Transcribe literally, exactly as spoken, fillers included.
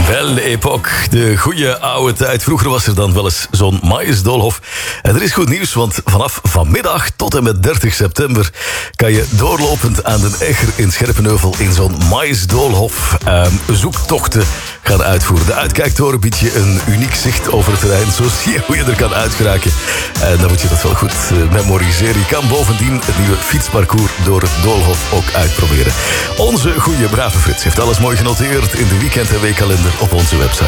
Belle époque, de goede oude tijd. Vroeger was er dan wel eens zo'n maïsdoolhof. En er is goed nieuws, want vanaf vanmiddag tot en met dertig september... kan je doorlopend aan de Egger in Scherpenheuvel in zo'n maïsdoolhof uh, zoektochten gaan uitvoeren. De Uitkijktoren biedt je een uniek zicht over het terrein. Zo zie je hoe je er kan uitgeraken. En dan moet je dat wel goed uh, memoriseren. Je kan bovendien het nieuwe fietsparcours door het doolhof ook uitproberen. Onze goede brave Frits heeft alles mooi genoteerd in de weekend- en weekkalender op onze website.